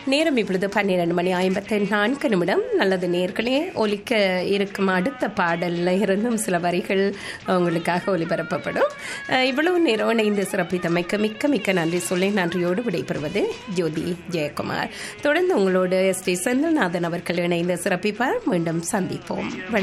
நேரம் இப்பொழுது 12:54 நல்லது நேர்களே, ஒலிக்க இருக்கும் அடுத்த பாடலில் இருந்தும் சில வரிகள் உங்களுக்காக ஒலிபரப்பப்படும். இவ்வளவு நேரம் இணைந்து சிறப்பித்தமைக்கு மிக்க மிக்க நன்றி சொல்லி நன்றியோடு விடைபெறுவது ஜோதி ஜெயக்குமார். தொடர்ந்து உங்களோடு எஸ் டி செந்தில்நாதன் அவர்கள் இணைந்து சிறப்பிப்பார். மீண்டும் சந்திப்போம்.